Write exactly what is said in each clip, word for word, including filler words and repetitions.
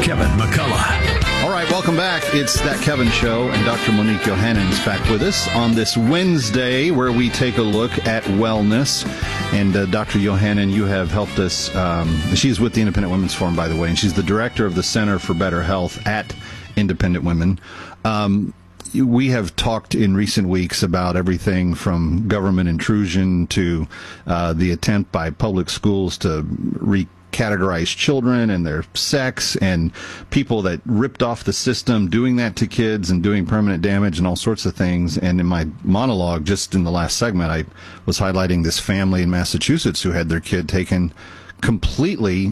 Kevin McCullough. All right, welcome back. It's That Kevin Show, and Doctor Monique Johannan is back with us on this Wednesday where we take a look at wellness. And uh, Doctor Johannan, you have helped us. Um, she's with the Independent Women's Forum, by the way, and she's the director of the Center for Better Health at Independent Women. Um, we have talked in recent weeks about everything from government intrusion to uh, the attempt by public schools to re categorize children and their sex, and people that ripped off the system doing that to kids and doing permanent damage and all sorts of things. And in my monologue just in the last segment, I was highlighting this family in Massachusetts who had their kid taken completely,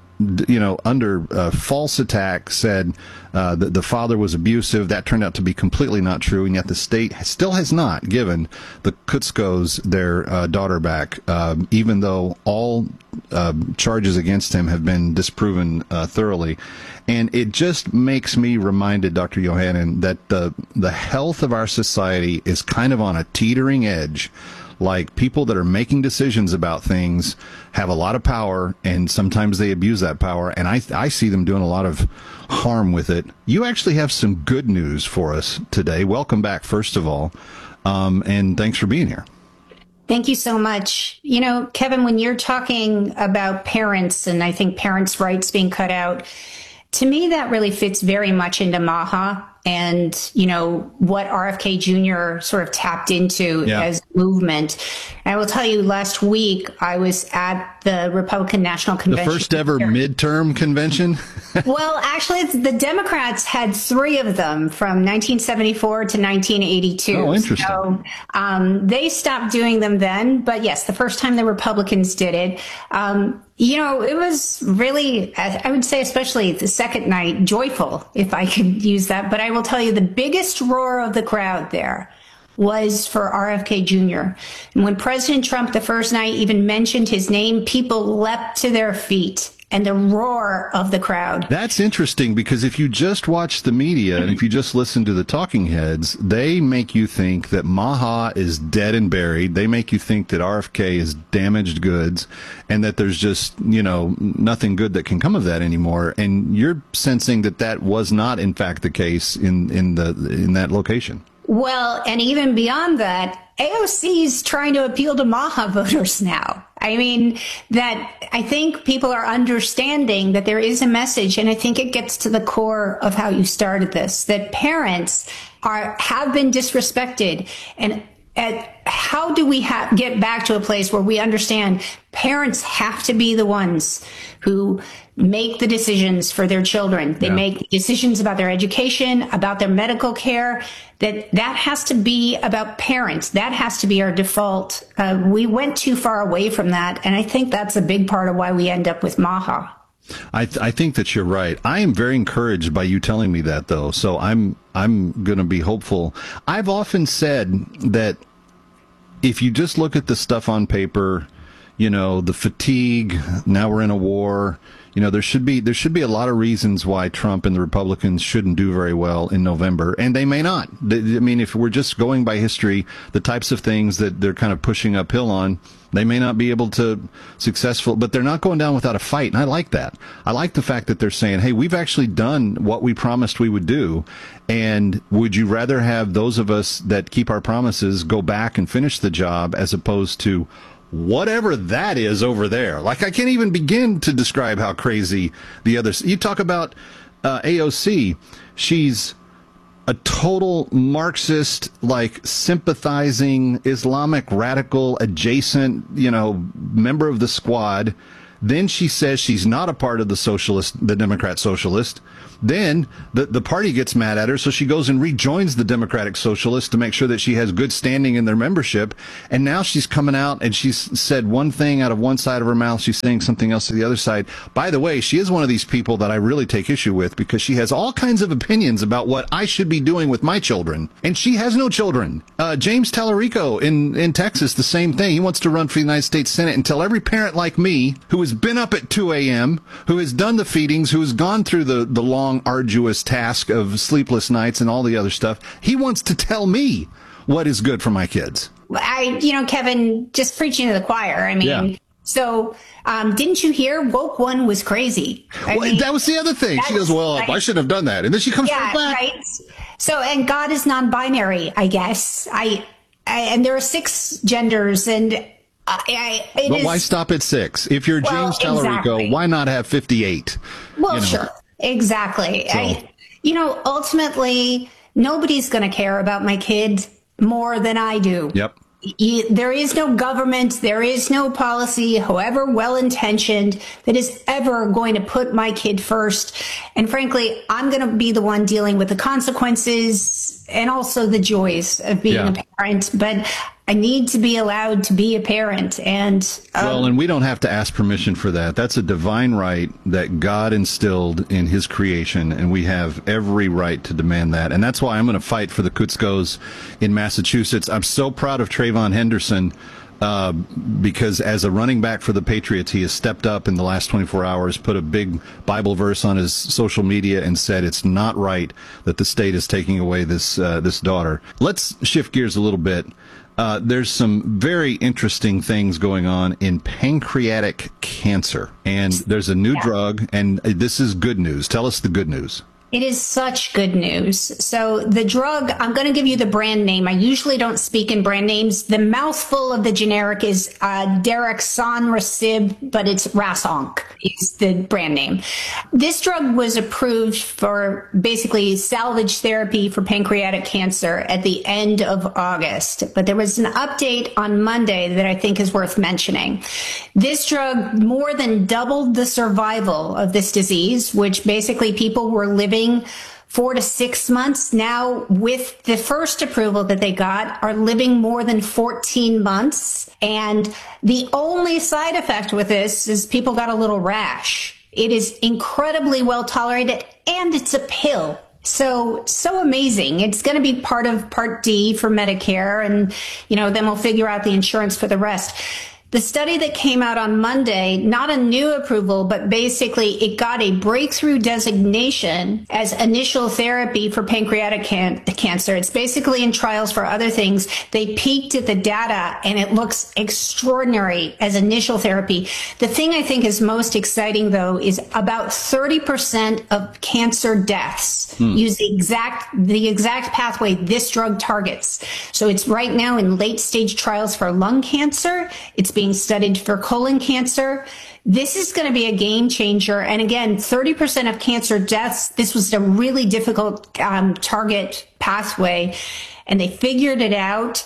you know, under uh, false attack, said uh, that the father was abusive. That turned out to be completely not true, and yet the state still has not given the Kutskos their uh, daughter back, uh, even though all uh, charges against him have been disproven uh, thoroughly. And it just makes me reminded, Doctor Johannan, that the the health of our society is kind of on a teetering edge. Like, people that are making decisions about things have a lot of power, and sometimes they abuse that power, and I I see them doing a lot of harm with it. You actually have some good news for us today. Welcome back, first of all, um, and thanks for being here. Thank you so much. You know, Kevin, when you're talking about parents, and I think parents' rights being cut out, to me that really fits very much into MAHA. And, you know, what R F K Junior sort of tapped into yeah. as movement. And I will tell you, last week I was at the Republican National Convention. The first ever midterm convention? Well, actually, it's, the Democrats had three of them from nineteen seventy-four to nineteen eighty-two. Oh, interesting. So um, they stopped doing them then. But yes, the first time the Republicans did it, um, you know, it was really, I would say, especially the second night, joyful, if I could use that. But I will tell you, the biggest roar of the crowd there was for R F K Junior And when President Trump the first night even mentioned his name, people leapt to their feet, and the roar of the crowd. That's interesting, because if you just watch the media and if you just listen to the talking heads, they make you think that MAHA is dead and buried. They make you think that R F K is damaged goods and that there's just, you know, nothing good that can come of that anymore. And you're sensing that that was not, in fact, the case in, in the in that location. Well, and even beyond that, A O C is trying to appeal to MAHA voters now. I mean, that I think people are understanding that there is a message, and I think it gets to the core of how you started this, that parents are have been disrespected. And at, how do we ha- get back to a place where we understand parents have to be the ones who make the decisions for their children? They yeah. make decisions about their education, about their medical care. That that has to be about parents. That has to be our default. Uh, we went too far away from that, and I think that's a big part of why we end up with MAHA. I, th- I think that you're right. I am very encouraged by you telling me that, though. So I'm I'm going to be hopeful. I've often said that if you just look at the stuff on paper, you know, the fatigue, now we're in a war. You know, there should be there should be a lot of reasons why Trump and the Republicans shouldn't do very well in November, and they may not. I mean, if we're just going by history, the types of things that they're kind of pushing uphill on, they may not be able to successful, but they're not going down without a fight, and I like that. I like the fact that they're saying, hey, we've actually done what we promised we would do, and would you rather have those of us that keep our promises go back and finish the job as opposed to whatever that is over there? Like, I can't even begin to describe how crazy the others. You talk about uh, A O C. She's a total Marxist, like sympathizing Islamic radical adjacent, you know, member of the squad. Then she says she's not a part of the socialist, the Democrat socialist. Then the, the party gets mad at her, so she goes and rejoins the Democratic Socialists to make sure that she has good standing in their membership. And now she's coming out and she's said one thing out of one side of her mouth. She's saying something else to the other side. By the way, she is one of these people that I really take issue with, because she has all kinds of opinions about what I should be doing with my children. And she has no children. Uh, James Tallarico in, in Texas, the same thing. He wants to run for the United States Senate and tell every parent like me who has been up at two a.m., who has done the feedings, who has gone through the, the long, arduous task of sleepless nights and all the other stuff. He wants to tell me what is good for my kids. I, you know, Kevin, just preaching to the choir. I mean, yeah. So, um, didn't you hear? Woke one was crazy. I well, mean, that was the other thing. She goes, well, right. I shouldn't have done that. And then she comes Yeah, right back. right. So, and God is non-binary, I guess. I, I and there are six genders, and I, I it But is, why stop at six? If you're Well, James Tallarico, exactly. why not have fifty-eight? Well, You know? sure, exactly. So- I, you know, ultimately, nobody's going to care about my kid more than I do. Yep. You, there is no government, there is no policy, however well-intentioned, that is ever going to put my kid first. And frankly, I'm going to be the one dealing with the consequences and also the joys of being Yeah. a parent. But I need to be allowed to be a parent. And um, Well, and we don't have to ask permission for that. That's a divine right that God instilled in his creation, and we have every right to demand that. And that's why I'm going to fight for the Kutskos in Massachusetts. I'm so proud of Trayvon Henderson uh, because as a running back for the Patriots, he has stepped up in the last twenty-four hours, put a big Bible verse on his social media, and said it's not right that the state is taking away this uh, this daughter. Let's shift gears a little bit. Uh, there's some very interesting things going on in pancreatic cancer, and there's a new Yeah. drug, and this is good news. Tell us the good news. It is such good news. So the drug, I'm going to give you the brand name. I usually don't speak in brand names. The mouthful of the generic is uh, Daraxonrasib, but it's Rasonk is the brand name. This drug was approved for basically salvage therapy for pancreatic cancer at the end of August. But there was an update on Monday that I think is worth mentioning. This drug more than doubled the survival of this disease, which basically people were living four to six months. Now, with the first approval that they got, are living more than fourteen months. And the only side effect with this is people got a little rash. It is incredibly well tolerated, and it's a pill. So, so amazing. It's going to be part of Part D for Medicare, and, you know, then we'll figure out the insurance for the rest. The study that came out on Monday, not a new approval, but basically it got a breakthrough designation as initial therapy for pancreatic can- cancer. It's basically in trials for other things. They peeked at the data and it looks extraordinary as initial therapy. The thing I think is most exciting, though, is about thirty percent of cancer deaths hmm. use the exact, the exact pathway this drug targets. So it's right now in late stage trials for lung cancer. It's being studied for colon cancer. This is going to be a game changer. And again, thirty percent of cancer deaths, this was a really difficult um, target pathway, and they figured it out.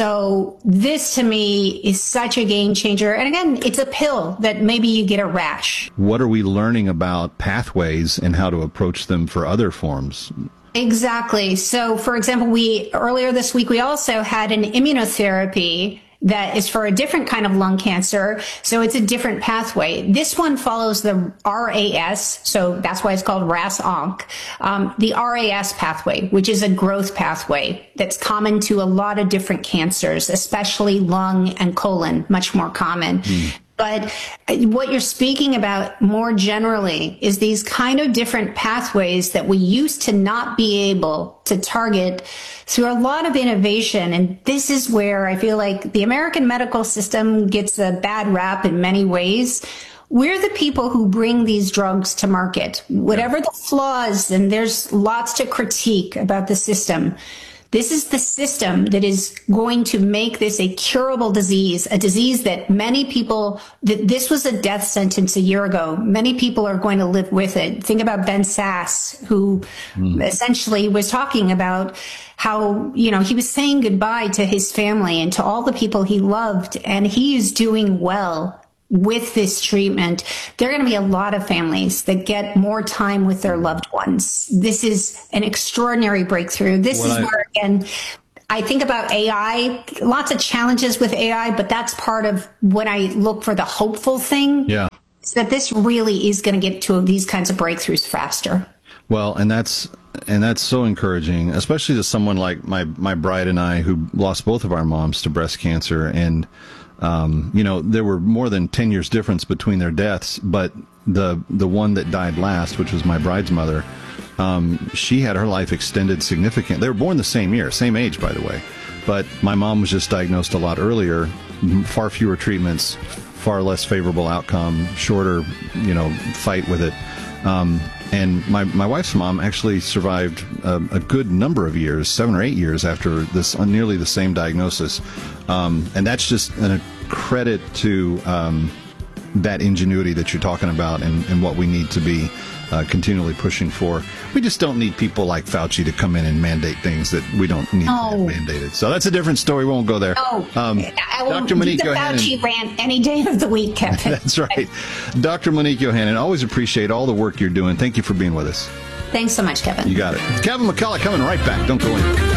So this to me is such a game changer. And again, it's a pill that maybe you get a rash. What are we learning about pathways and how to approach them for other forms? Exactly. So for example, we earlier this week, we also had an immunotherapy that is for a different kind of lung cancer. So it's a different pathway. This one follows the R A S. So that's why it's called RAS-ONC. Um, the R A S pathway, which is a growth pathway that's common to a lot of different cancers, especially lung and colon, much more common. Mm. But what you're speaking about more generally is these kind of different pathways that we used to not be able to target through a lot of innovation. And this is where I feel like the American medical system gets a bad rap in many ways. We're the people who bring these drugs to market. Whatever the flaws, and there's lots to critique about the system, this is the system that is going to make this a curable disease, a disease that many people, that this was a death sentence a year ago. Many people are going to live with it. Think about Ben Sass, who mm. essentially was talking about how, you know, he was saying goodbye to his family and to all the people he loved, and he is doing well with this treatment. There are going to be a lot of families that get more time with their loved ones. This is an extraordinary breakthrough. This well, is I, where, again, I think about A I, lots of challenges with A I, but that's part of when I look for the hopeful thing. Yeah. Is that this really is going to get to these kinds of breakthroughs faster. Well, and that's and that's so encouraging, especially to someone like my, my bride and I, who lost both of our moms to breast cancer. And Um, you know, there were more than ten years difference between their deaths, but the the one that died last, which was my bride's mother, um, she had her life extended significantly. They were born the same year, same age, by the way. but my mom was just diagnosed a lot earlier, far fewer treatments, far less favorable outcome, shorter, you know, fight with it. Um, and my, my wife's mom actually survived a, a good number of years, seven or eight years after this, uh, nearly the same diagnosis. Um, and that's just a credit to um, that ingenuity that you're talking about, and, and what we need to be uh, continually pushing for. We just don't need people like Fauci to come in and mandate things that we don't need Oh. mandated. So that's a different story. We won't go there. Oh, Um, I will Doctor do Monique the Yohannan. Fauci rant any day of the week, Kevin. That's right. Doctor Monique Yohannan, always appreciate all the work you're doing. Thank you for being with us. Thanks so much, Kevin. You got it. Kevin McCullough coming right back. Don't go anywhere.